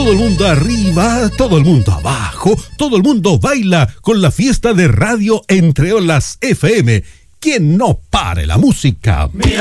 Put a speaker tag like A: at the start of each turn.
A: Todo el mundo arriba, todo el mundo abajo, todo el mundo baila con la fiesta de Radio Entre Olas FM. ¡Quien no pare la música!